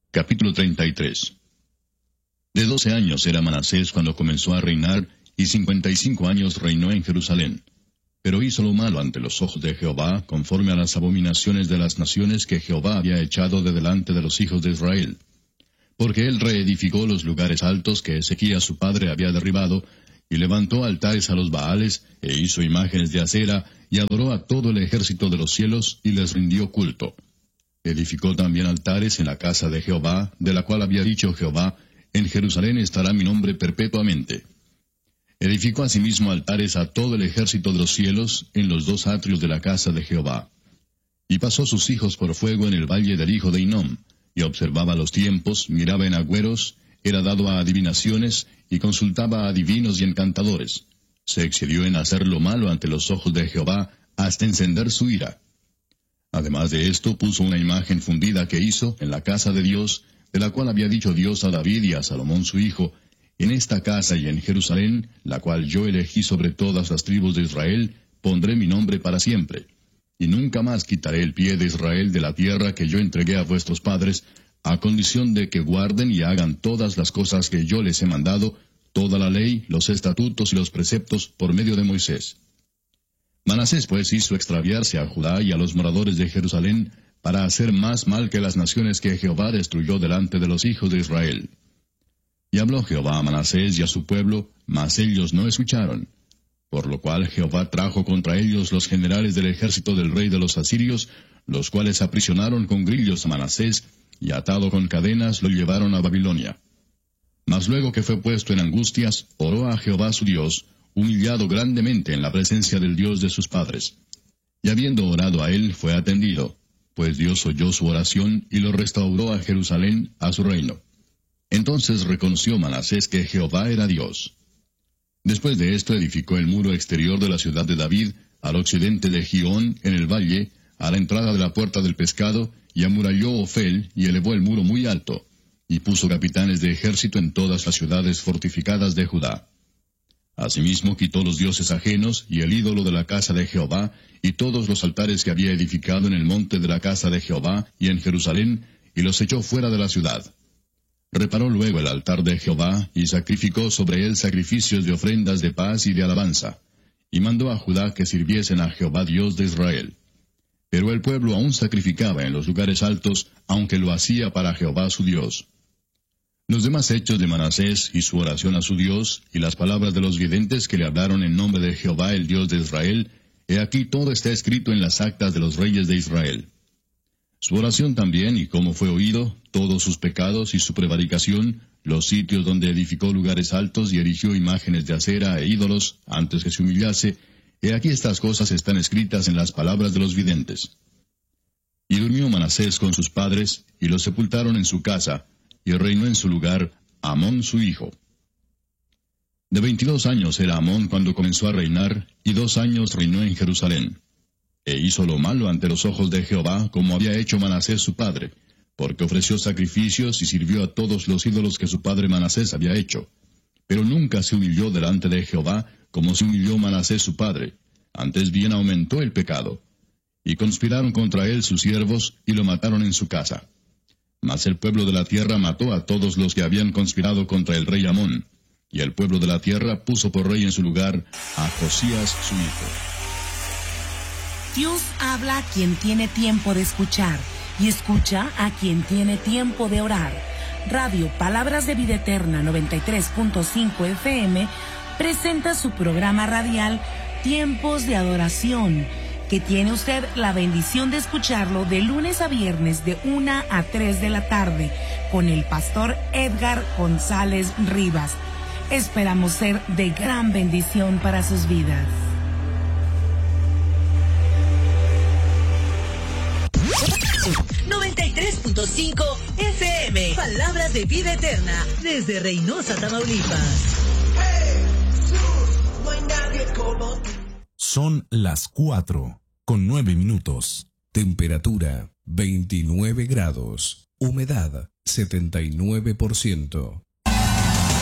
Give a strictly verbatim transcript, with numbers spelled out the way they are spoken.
Capítulo treinta y tres. De doce años era Manasés cuando comenzó a reinar, y cincuenta y cinco años reinó en Jerusalén. Pero hizo lo malo ante los ojos de Jehová, conforme a las abominaciones de las naciones que Jehová había echado de delante de los hijos de Israel. Porque él reedificó los lugares altos que Ezequías su padre había derribado, y levantó altares a los Baales, e hizo imágenes de acera, y adoró a todo el ejército de los cielos, y les rindió culto. Edificó también altares en la casa de Jehová, de la cual había dicho Jehová, en Jerusalén estará mi nombre perpetuamente. Edificó asimismo altares a todo el ejército de los cielos, en los dos atrios de la casa de Jehová. Y pasó sus hijos por fuego en el valle del hijo de Hinnom, y observaba los tiempos, miraba en agüeros, era dado a adivinaciones, y consultaba a adivinos y encantadores. Se excedió en hacer lo malo ante los ojos de Jehová, hasta encender su ira. Además de esto, puso una imagen fundida que hizo en la casa de Dios, de la cual había dicho Dios a David y a Salomón su hijo, en esta casa y en Jerusalén, la cual yo elegí sobre todas las tribus de Israel, pondré mi nombre para siempre. Y nunca más quitaré el pie de Israel de la tierra que yo entregué a vuestros padres, a condición de que guarden y hagan todas las cosas que yo les he mandado, toda la ley, los estatutos y los preceptos por medio de Moisés. Manasés pues hizo extraviarse a Judá y a los moradores de Jerusalén, para hacer más mal que las naciones que Jehová destruyó delante de los hijos de Israel. Y habló Jehová a Manasés y a su pueblo, mas ellos no escucharon. Por lo cual Jehová trajo contra ellos los generales del ejército del rey de los asirios, los cuales aprisionaron con grillos a Manasés, y atado con cadenas lo llevaron a Babilonia. Mas luego que fue puesto en angustias, oró a Jehová su Dios, humillado grandemente en la presencia del Dios de sus padres. Y habiendo orado a él, fue atendido, pues Dios oyó su oración y lo restauró a Jerusalén, a su reino. Entonces reconoció Manasés que Jehová era Dios. Después de esto edificó el muro exterior de la ciudad de David, al occidente de Gihón, en el valle, a la entrada de la puerta del pescado, y amuralló Ofel, y elevó el muro muy alto, y puso capitanes de ejército en todas las ciudades fortificadas de Judá. Asimismo quitó los dioses ajenos, y el ídolo de la casa de Jehová, y todos los altares que había edificado en el monte de la casa de Jehová, y en Jerusalén, y los echó fuera de la ciudad. Reparó luego el altar de Jehová, y sacrificó sobre él sacrificios de ofrendas de paz y de alabanza, y mandó a Judá que sirviesen a Jehová Dios de Israel. Pero el pueblo aún sacrificaba en los lugares altos, aunque lo hacía para Jehová su Dios. Los demás hechos de Manasés y su oración a su Dios, y las palabras de los videntes que le hablaron en nombre de Jehová el Dios de Israel, he aquí todo está escrito en las actas de los reyes de Israel. Su oración también, y cómo fue oído, todos sus pecados y su prevaricación, los sitios donde edificó lugares altos y erigió imágenes de acera e ídolos, antes que se humillase, he aquí estas cosas están escritas en las palabras de los videntes. Y durmió Manasés con sus padres, y los sepultaron en su casa, y reinó en su lugar Amón su hijo. De veintidós años era Amón cuando comenzó a reinar, y dos años reinó en Jerusalén. E hizo lo malo ante los ojos de Jehová, como había hecho Manasés su padre, porque ofreció sacrificios y sirvió a todos los ídolos que su padre Manasés había hecho. Pero nunca se humilló delante de Jehová, como se humilló Manasés su padre, antes bien aumentó el pecado. Y conspiraron contra él sus siervos, y lo mataron en su casa. Mas el pueblo de la tierra mató a todos los que habían conspirado contra el rey Amón, y el pueblo de la tierra puso por rey en su lugar a Josías su hijo. Dios habla a quien tiene tiempo de escuchar, y escucha a quien tiene tiempo de orar. Radio Palabras de Vida Eterna noventa y tres punto cinco F M presenta su programa radial Tiempos de Adoración, que tiene usted la bendición de escucharlo de lunes a viernes de una a tres de la tarde, con el pastor Edgar González Rivas. Esperamos ser de gran bendición para sus vidas. noventa y tres punto cinco F M, Palabras de Vida Eterna, desde Reynosa, Tamaulipas. Son las cuatro, con nueve minutos. Temperatura veintinueve grados. Humedad setenta y nueve por ciento.